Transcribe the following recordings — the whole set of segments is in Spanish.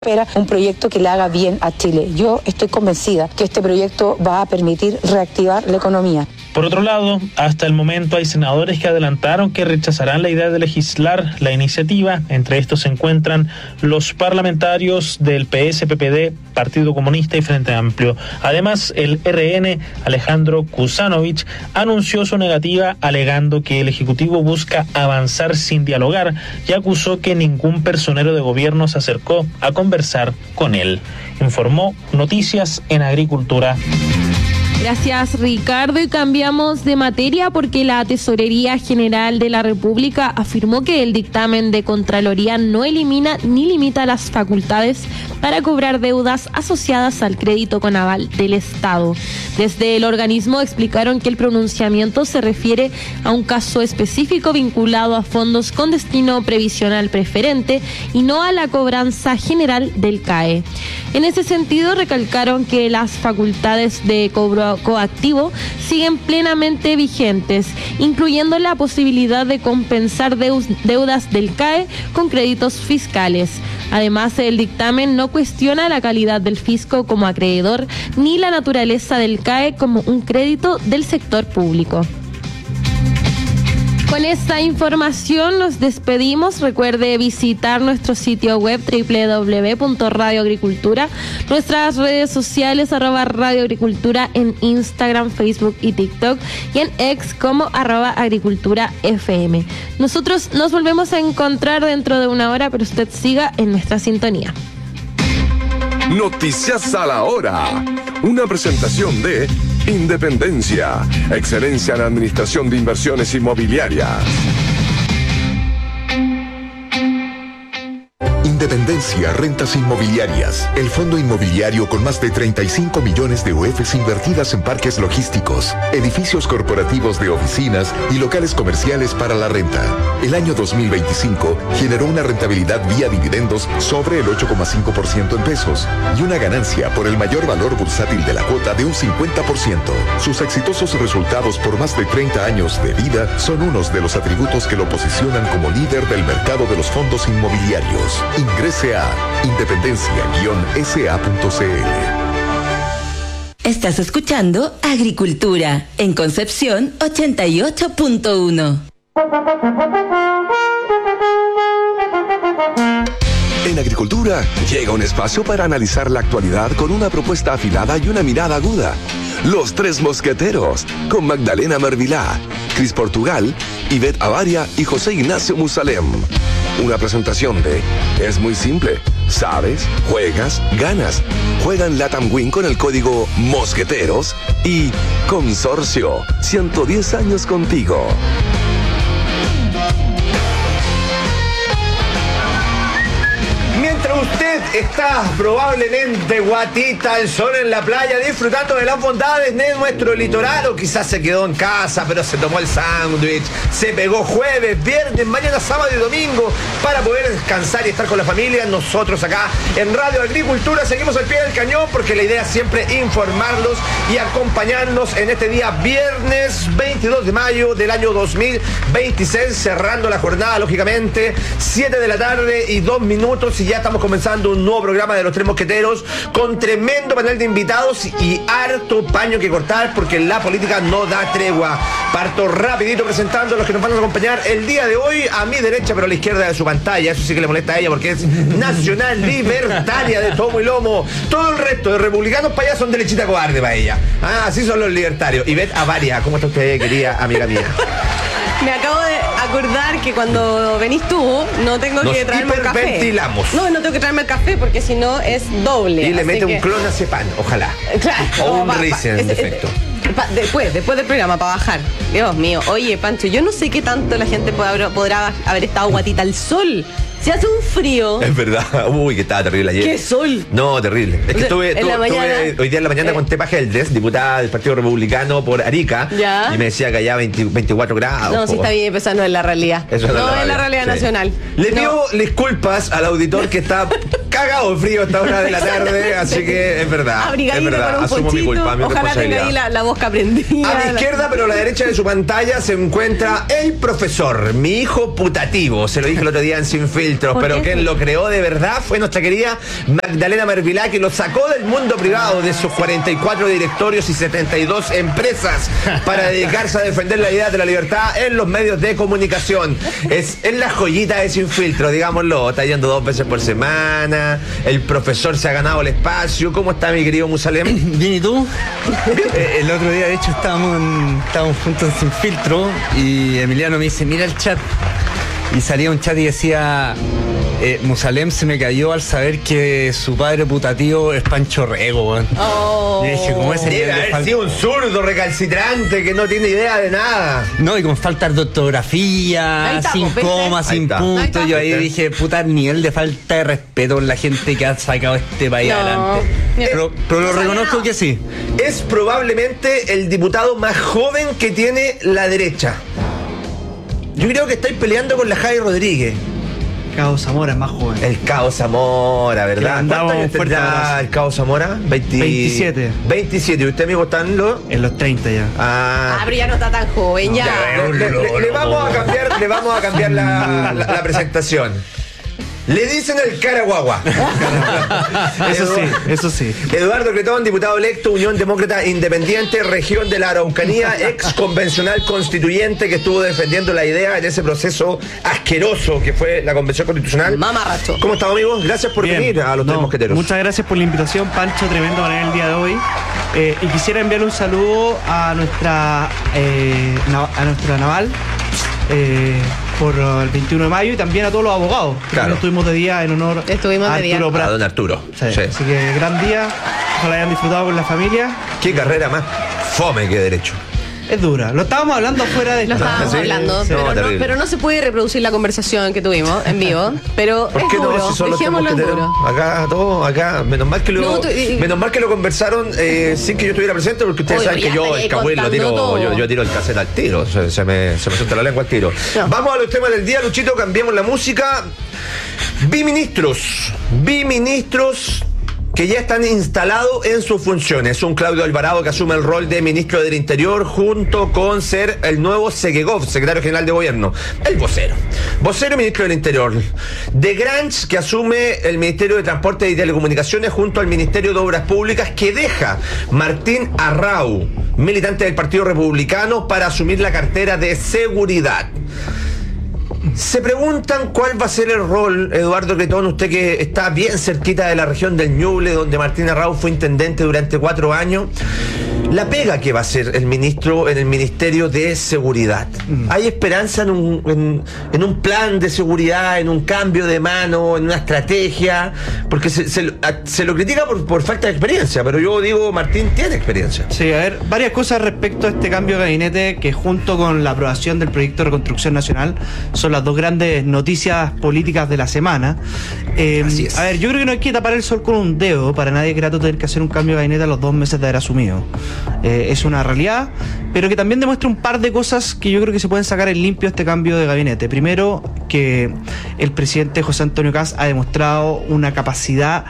espera un proyecto que le haga bien a Chile. Yo estoy convencida que este proyecto va a permitir reactivar la economía. Por otro lado, hasta el momento hay senadores que adelantaron que rechazarán la idea de legislar la iniciativa. Entre estos se encuentran los parlamentarios del PS, PPD, Partido Comunista y Frente Amplio. Además, el RN, Alejandro Kusanovich, anunció su negativa alegando que el Ejecutivo busca avanzar sin dialogar y acusó que ningún personero de gobierno se acercó a conversar con él. Informó Noticias en Agricultura. Gracias, Ricardo, y cambiamos de materia porque la Tesorería General de la República afirmó que el dictamen de Contraloría no elimina ni limita las facultades para cobrar deudas asociadas al crédito con aval del Estado. Desde el organismo explicaron que el pronunciamiento se refiere a un caso específico vinculado a fondos con destino previsional preferente y no a la cobranza general del CAE. En ese sentido, recalcaron que las facultades de cobro coactivo siguen plenamente vigentes, incluyendo la posibilidad de compensar deudas del CAE con créditos fiscales. Además, el dictamen no cuestiona la calidad del fisco como acreedor ni la naturaleza del CAE como un crédito del sector público. Con esta información nos despedimos. Recuerde visitar nuestro sitio web www.radioagricultura, nuestras redes sociales @radioagricultura en Instagram, Facebook y TikTok, y en X como @agriculturafm. Nosotros nos volvemos a encontrar dentro de una hora, pero usted siga en nuestra sintonía. Noticias a la hora. Una presentación de Independencia, excelencia en administración de inversiones inmobiliarias. Independencia Rentas Inmobiliarias, el fondo inmobiliario con más de 35 millones de UFs invertidas en parques logísticos, edificios corporativos de oficinas y locales comerciales para la renta. El año 2025 generó una rentabilidad vía dividendos sobre el 8,5% en pesos y una ganancia por el mayor valor bursátil de la cuota de un 50%. Sus exitosos resultados por más de 30 años de vida son unos de los atributos que lo posicionan como líder del mercado de los fondos inmobiliarios. Ingrese a independencia-sa.cl. Estás escuchando Agricultura en Concepción 88.1. En Agricultura llega un espacio para analizar la actualidad con una propuesta afilada y una mirada aguda. Los Tres Mosqueteros, con Magdalena Mervilá, Cris Portugal, Ivette Avaria y José Ignacio Musalem. Una presentación de Es muy simple. Sabes, juegas, ganas. Juega en Latam Win con el código Mosqueteros y Consorcio, 110 años contigo. Mientras usted está probablemente guatita al sol en la playa disfrutando de las bondades de nuestro litoral, o quizás se quedó en casa pero se tomó el sándwich, se pegó jueves, viernes, mañana, sábado y domingo para poder descansar y estar con la familia, nosotros acá en Radio Agricultura seguimos al pie del cañón porque la idea es siempre informarlos y acompañarnos en este día viernes 22 de mayo del año 2026, cerrando la jornada lógicamente 7 de la tarde y 2 minutos, y ya estamos comenzando un nuevo programa de Los Tres Mosqueteros con tremendo panel de invitados y harto paño que cortar porque la política no da tregua. Parto rapidito presentando a los que nos van a acompañar el día de hoy. A mi derecha, pero a la izquierda de su pantalla, eso sí que le molesta a ella porque es nacional libertaria de tomo y lomo. Todo el resto de republicanos para allá son de lechita cobarde para ella. Así son los libertarios. Ivette Avaria, ¿cómo está usted, querida amiga mía? Me acabo de acordar que cuando venís tú no tengo que traerme el café. No tengo que traerme el café porque si no es doble. Y le mete un clonazepam, ojalá. Claro. O un Riesling en defecto. Después del programa, para bajar. Dios mío. Oye, Pancho, yo no sé qué tanto la gente podrá haber estado guatita al sol. Se hace un frío. Es verdad. Uy, que estaba terrible ayer. ¡Qué sol! No, terrible. Es que estuve hoy día en la mañana con Tepa Geldes, diputada del Partido Republicano por Arica. ¿Ya? Y me decía que allá 24 grados. No, sí está bien, pero esa no es la realidad. Eso no es la realidad sí. nacional. Le pido disculpas al auditor que está cagado de frío a esta hora de la tarde, así que es verdad. Abrigadito es verdad, con un asumo ponchito, mi culpa, mi ojalá tenga responsabilidad. ahí la boca prendida. A mi izquierda, pero a la derecha de su pantalla, se encuentra el profesor, mi hijo putativo. Se lo dije el otro día en Sin Filtros, ¿Por pero qué? quien lo creó de verdad fue nuestra querida Magdalena Mervilá, que lo sacó del mundo privado de sus 44 directorios y 72 empresas para dedicarse a defender la idea de la libertad en los medios de comunicación. Es la joyita de Sin Filtros, digámoslo. Está yendo 2 veces por semana. El profesor se ha ganado el espacio. ¿Cómo está, mi querido Musalem? Bien, ¿y tú? El otro día, de hecho, estábamos juntos en Sin Filtro y Emiliano me dice, mira el chat. Y salía un chat y decía, Musalem se me cayó al saber que su padre putativo es Pancho Rego, weón. Oh. Y dije, ¿cómo ese nivel Debe de haber falta? sido un zurdo recalcitrante que no tiene idea de nada. No, y con falta de Ahí ortografía, está, sin pues, ¿viste? comas, Ahí sin está. Ahí puntos. está. Yo ahí ¿Viste? dije, puta, el nivel de falta de respeto con la gente que ha sacado este país No. adelante. Pero lo No sabe reconozco nada. que sí. Es probablemente el diputado más joven que tiene la derecha. Yo creo que estáis peleando con la Javi Rodríguez. Cabo Zamora es más joven. El Cao Zamora, Que le ¿verdad? mandamos ¿Cuántos años un fuerte tendrá abrazo. el Cao Zamora? 27. 27. ¿Y usted, amigo, está en lo? En los 30 ya. Ah, pero ya no está tan joven, ya. Le vamos a cambiar la presentación. Le dicen el cara guagua. Eso sí. Eduardo Cretón, diputado electo, Unión Demócrata Independiente, región de la Araucanía, ex convencional constituyente que estuvo defendiendo la idea en ese proceso asqueroso que fue la Convención Constitucional. Mamarracho. ¿Cómo estamos, amigos? Gracias por Bien. venir a los Tres No, Mosqueteros. Muchas gracias por la invitación, Pancho. Tremendo manera el día de hoy. Y quisiera enviarle un saludo a nuestra naval por el 21 de mayo y también a todos los abogados. Que Claro. también estuvimos de día en honor Estuvimos a de día. Arturo A Prat. don Arturo. Sí. Sí. Así que gran día. Ojalá hayan disfrutado con la familia. Qué carrera más fome que derecho. Es dura. Lo estábamos hablando fuera de Lo estábamos ¿Sí? hablando, Sí. No, terrible. pero no se puede reproducir la conversación que tuvimos en vivo. Pero ¿Por es qué duro, no? Si son los Tres dejémoslo en Mosqueteros. duro. Acá, todo, acá. Menos mal que No, menos mal que lo conversaron sin que yo estuviera presente, porque ustedes Oye, saben ya que yo, estaría el cahuel, lo tiro, contando todo. yo tiro el cassette al tiro. Se me suelta la lengua al tiro. No. Vamos a los temas del día, Luchito, cambiemos la música. Biministros que ya están instalados en sus funciones. Un Claudio Alvarado que asume el rol de ministro del Interior junto con ser el nuevo Segegov, secretario general de gobierno. El vocero y ministro del Interior. De Granch que asume el Ministerio de Transporte y Telecomunicaciones junto al Ministerio de Obras Públicas que deja Martín Arrau, militante del Partido Republicano, para asumir la cartera de Seguridad. Se preguntan cuál va a ser el rol, Eduardo Cretón, usted que está bien cerquita de la región del Ñuble, donde Martín Arrau fue intendente durante 4 años. La pega que va a hacer el ministro en el Ministerio de Seguridad. ¿Hay esperanza en un plan de seguridad, en un cambio de mano, en una estrategia? Porque se lo critica por falta de experiencia, pero yo digo, Martín tiene experiencia. Sí, a ver, varias cosas respecto a este cambio de gabinete que junto con la aprobación del proyecto de reconstrucción nacional son las dos grandes noticias políticas de la semana. Así es. A ver, yo creo que no hay que tapar el sol con un dedo. Para nadie es grato tener que hacer un cambio de gabinete a los 2 meses de haber asumido. Es una realidad, pero que también demuestra un par de cosas que yo creo que se pueden sacar en limpio este cambio de gabinete. Primero, que el presidente José Antonio Kast ha demostrado una capacidad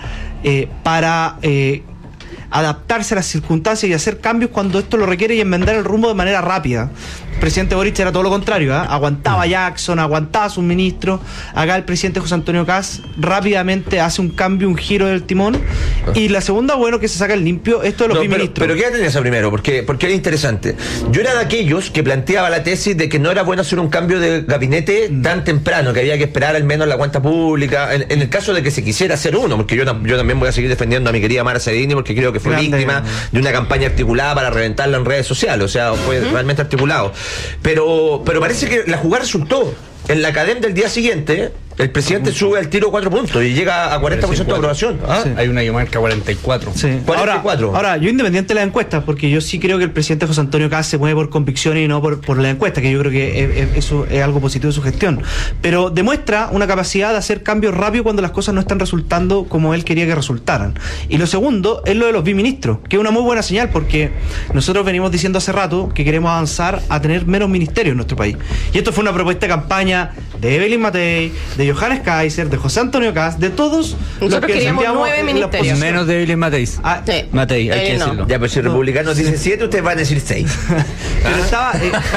para adaptarse a las circunstancias y hacer cambios cuando esto lo requiere y enmendar el rumbo de manera rápida. El presidente Boric era todo lo contrario, aguantaba a Jackson, aguantaba a sus ministros. Acá el presidente José Antonio Kast rápidamente hace un cambio, un giro del timón. Y la segunda, bueno, que se saca el limpio, esto de los biministros. Pero quédate en eso primero, porque es interesante. Yo era de aquellos que planteaba la tesis de que no era bueno hacer un cambio de gabinete tan temprano, que había que esperar al menos la cuenta pública, en el caso de que se quisiera hacer uno, porque yo también voy a seguir defendiendo a mi querida Mara Sedini, porque creo que fue Grande. víctima de una campaña articulada para reventarla en redes sociales, o sea, fue realmente articulado. Pero parece que la jugada resultó. En la academia del día siguiente, el presidente sube al tiro 4 puntos y llega a 40% de aprobación. ¿Ah? Hay una que marca 44. Sí. 44. Ahora, yo independiente de las encuestas, porque yo sí creo que el presidente José Antonio Kast se mueve por convicciones y no por la encuesta, que yo creo que eso es algo positivo de su gestión. Pero demuestra una capacidad de hacer cambios rápido cuando las cosas no están resultando como él quería que resultaran. Y lo segundo es lo de los biministros, que es una muy buena señal, porque nosotros venimos diciendo hace rato que queremos avanzar a tener menos ministerios en nuestro país. Y esto fue una propuesta de campaña de Evelyn Matei, de Johannes Kaiser, de José Antonio Kast, de todos los que queríamos 9 ministerios. Menos de Evelyn Matei. Sí. Matei, hay que decirlo. Ya, pues si republicanos dicen 7, ustedes van a decir 6. Pero estaba,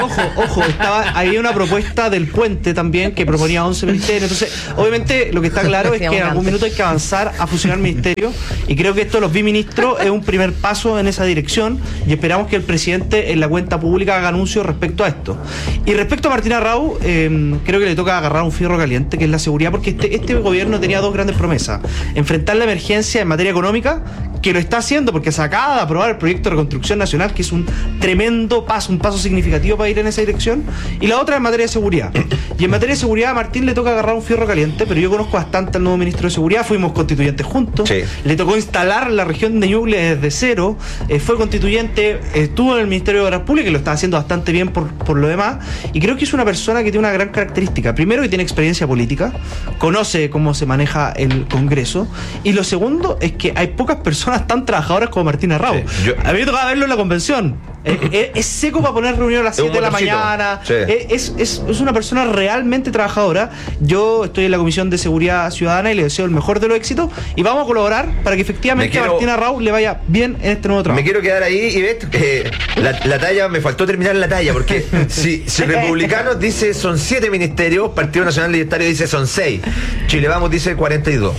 había una propuesta del Puente también que proponía 11 ministerios. Entonces, obviamente, lo que está claro es que en algún minuto hay que avanzar a fusionar ministerios, y creo que esto de los biministros es un primer paso en esa dirección, y esperamos que el presidente en la cuenta pública haga anuncios respecto a esto. Y respecto a Martina Raúl, creo que le toca agarrar un fierro caliente, que es la seguridad, porque este gobierno tenía dos grandes promesas: enfrentar la emergencia en materia económica, que lo está haciendo porque se acaba de aprobar el proyecto de reconstrucción nacional, que es un tremendo paso, un paso significativo para ir en esa dirección, y la otra en materia de seguridad. Y en materia de seguridad a Martín le toca agarrar un fierro caliente, pero yo conozco bastante al nuevo ministro de Seguridad, fuimos constituyentes juntos, sí. Le tocó instalar la región de Ñuble desde cero, fue constituyente, estuvo en el Ministerio de Obras Públicas y lo está haciendo bastante bien por lo demás, y creo que es una persona que tiene una gran característica: primero, que tiene experiencia política, conoce cómo se maneja el Congreso, y lo segundo es que hay pocas personas tan trabajadoras como Martina Raúl. Sí, a mí me tocaba verlo en la convención. Es seco para poner reunión a las 7 de la mañana. Sí. Es una persona realmente trabajadora. Yo estoy en la Comisión de Seguridad Ciudadana y le deseo el mejor de los éxitos, y vamos a colaborar para que efectivamente a Martina Raúl le vaya bien en este nuevo trabajo. Me quiero quedar ahí y ves que la talla, me faltó terminar la talla, porque si Republicanos dice son 7 ministerios, Partido Nacional Libertario dice son 6, Chile Vamos dice 42.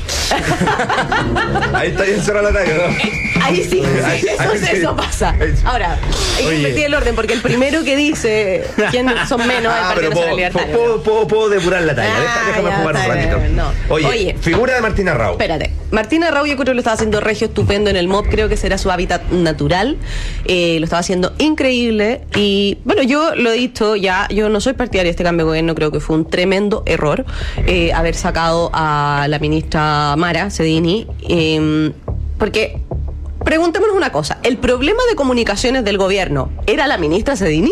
Ahí está bien cerrada la talla, ¿no? Ahí sí, eso pasa. Ahora, hay que invertir el orden, porque el primero que dice quién son menos es el Partido Nacional Libertario. Puedo depurar la talla. Déjame jugar un ratito. No. Oye, figura de Martina Raúl. Espérate. Martina Raúl, yo creo que lo estaba haciendo regio, estupendo en el MOP. Creo que será su hábitat natural. Lo estaba haciendo increíble. Y bueno, yo lo he dicho ya, yo no soy partidaria de este cambio de gobierno. Creo que fue un tremendo error haber sacado a la ministra Mara Cedini. Porque preguntémonos una cosa: ¿el problema de comunicaciones del gobierno era la ministra Cedini?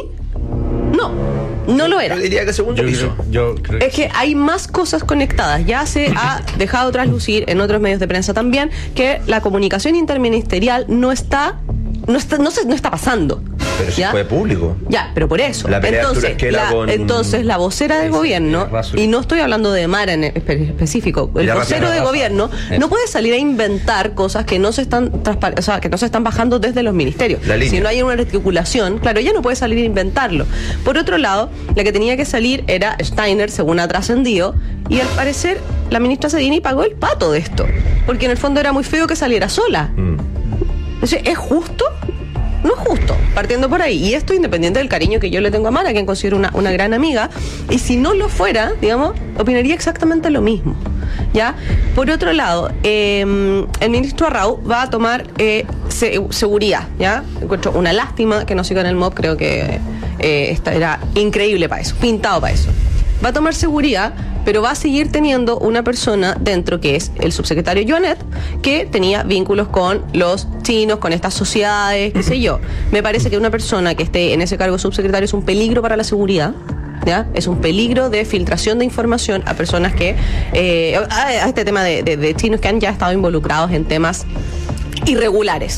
No lo era. Yo diría que segundo piso. Yo creo es que hay más cosas conectadas. Ya se ha dejado traslucir en otros medios de prensa también que la comunicación interministerial no está pasando. Pero si fue público. Ya, pero por eso. Entonces la vocera del gobierno, y no estoy hablando de Mara en específico, el vocero de gobierno no puede salir a inventar cosas que no se están bajando desde los ministerios. Si no hay una articulación, claro, ella no puede salir a inventarlo. Por otro lado, la que tenía que salir era Steiner, según ha trascendido, y al parecer la ministra Cedini pagó el pato de esto, porque en el fondo era muy feo que saliera sola. Entonces, ¿es justo? No es justo, partiendo por ahí. Y esto independiente del cariño que yo le tengo a Mara, quien considero una gran amiga. Y si no lo fuera, digamos, opinaría exactamente lo mismo. ¿Ya? Por otro lado, el ministro Arrau va a tomar seguridad. ¿Ya? Encuentro una lástima que no siga en el MOP. Creo que esta era increíble para eso, pintado para eso. Va a tomar seguridad, pero va a seguir teniendo una persona dentro, que es el subsecretario Joanet, que tenía vínculos con los chinos, con estas sociedades, qué sé yo. Me parece que una persona que esté en ese cargo subsecretario es un peligro para la seguridad. ¿Ya? Es un peligro de filtración de información a personas que a este tema de chinos que han ya estado involucrados en temas irregulares.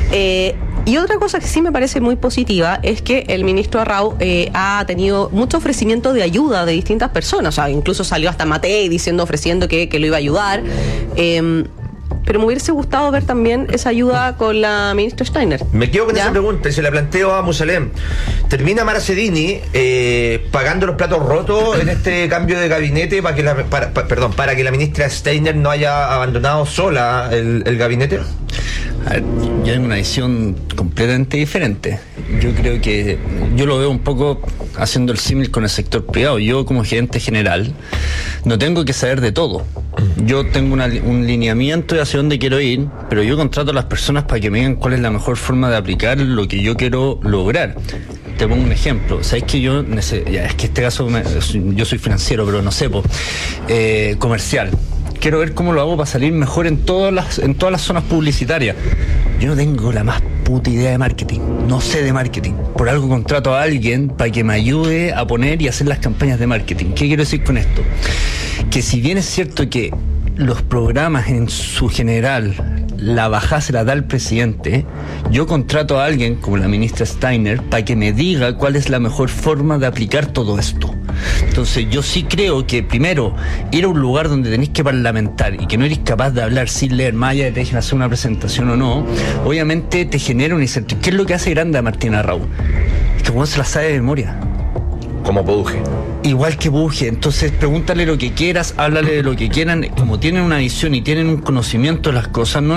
Y otra cosa que sí me parece muy positiva es que el ministro Arrau ha tenido mucho ofrecimiento de ayuda de distintas personas. O sea, incluso salió hasta Matei ofreciendo que lo iba a ayudar. Pero me hubiese gustado ver también esa ayuda con la ministra Steiner. Me quedo con esa pregunta y se la planteo a Musalem. ¿Termina Mara Cedini pagando los platos rotos en este cambio de gabinete para que la ministra Steiner no haya abandonado sola el gabinete? A ver, yo tengo una visión completamente diferente. Yo creo que yo lo veo un poco haciendo el símil con el sector privado. Yo, como gerente general, no tengo que saber de todo. Yo tengo un lineamiento de hacia dónde quiero ir, pero yo contrato a las personas para que me digan cuál es la mejor forma de aplicar lo que yo quiero lograr. Te pongo un ejemplo. ¿Sabes que yo es que este caso yo soy financiero, pero no sé, comercial? Quiero ver cómo lo hago para salir mejor en todas las zonas publicitarias. Yo no tengo la más puta idea de marketing. No sé de marketing. Por algo contrato a alguien para que me ayude a poner y hacer las campañas de marketing. ¿Qué quiero decir con esto? Que si bien es cierto que los programas en su general la bajada se la da el presidente, yo contrato a alguien como la ministra Steiner para que me diga cuál es la mejor forma de aplicar todo esto. Entonces yo sí creo que primero ir a un lugar donde tenés que parlamentar y que no eres capaz de hablar sin leer, más allá de te dejen hacer una presentación o no, obviamente te genera un incentivo. ¿Qué es lo que hace grande a Martina Raúl? Es que uno se la sabe de memoria. Como Budge. Igual que Budge. Entonces pregúntale lo que quieras, háblale de lo que quieran. Como tienen una visión y tienen un conocimiento de las cosas, no